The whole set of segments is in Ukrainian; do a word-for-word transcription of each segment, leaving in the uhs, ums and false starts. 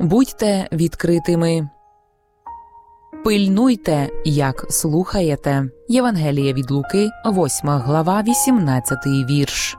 Будьте відкритими. Пильнуйте, як слухаєте. Євангеліє від Луки, восьма глава, вісімнадцятий вірш.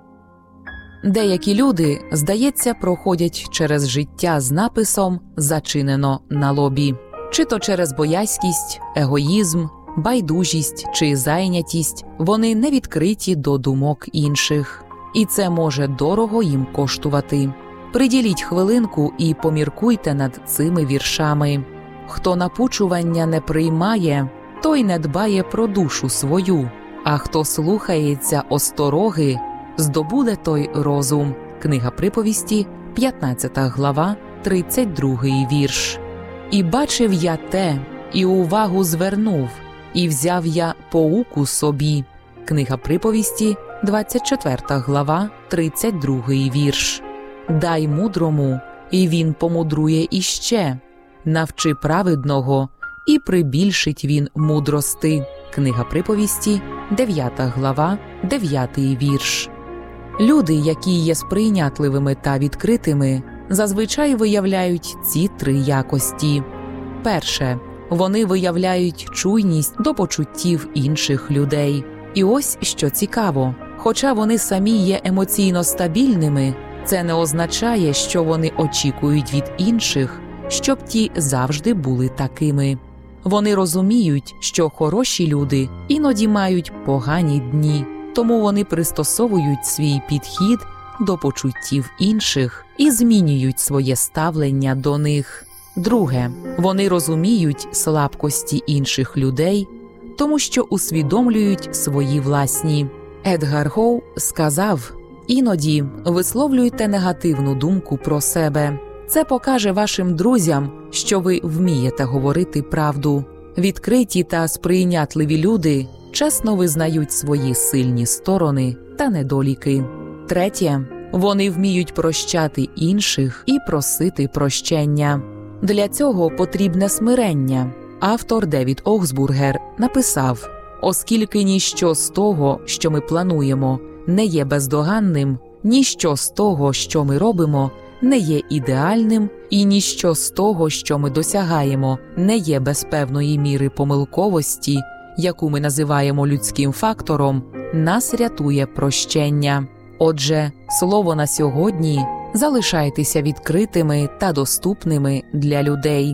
Деякі люди, здається, проходять через життя з написом «Зачинено на лобі». Чи то через боязкість, егоїзм, байдужість чи зайнятість, вони не відкриті до думок інших. І це може дорого їм коштувати. Приділіть хвилинку і поміркуйте над цими віршами. Хто напучування не приймає, той не дбає про душу свою, а хто слухається остороги, здобуде той розум. Книга Приповісті, п'ятнадцята глава, тридцять другий вірш. І бачив я те, і увагу звернув, і взяв я поуку собі. Книга Приповісті, двадцять четверта глава, тридцять другий вірш. Дай мудрому, і він помудрує іще. Навчи праведного, і прибільшить він мудрости. Книга Приповісті, дев'ята глава, дев'ятий вірш. Люди, які є сприйнятливими та відкритими, зазвичай виявляють ці три якості. Перше. Вони виявляють чуйність до почуттів інших людей. І ось що цікаво. Хоча вони самі є емоційно стабільними, це не означає, що вони очікують від інших, щоб ті завжди були такими. Вони розуміють, що хороші люди іноді мають погані дні, тому вони пристосовують свій підхід до почуттів інших і змінюють своє ставлення до них. Друге, вони розуміють слабкості інших людей, тому що усвідомлюють свої власні. Едгар Гоу сказав: «Іноді висловлюйте негативну думку про себе. Це покаже вашим друзям, що ви вмієте говорити правду». Відкриті та сприйнятливі люди чесно визнають свої сильні сторони та недоліки. Третє. Вони вміють прощати інших і просити прощення. Для цього потрібне смирення. Автор Девід Охсбургер написав: «Оскільки ніщо з того, що ми плануємо, не є бездоганним, ніщо з того, що ми робимо, не є ідеальним, і ніщо з того, що ми досягаємо, не є без певної міри помилковості, яку ми називаємо людським фактором, нас рятує прощення». Отже, слово на сьогодні – залишайтеся відкритими та доступними для людей.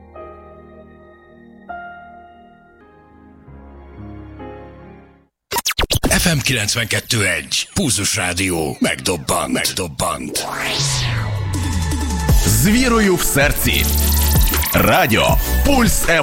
еф ем kilencvenkettő egy. Pulzus Rádió. Megdobbant. Megdobbant. З вірою в серці. Радіо Пульс еф ем.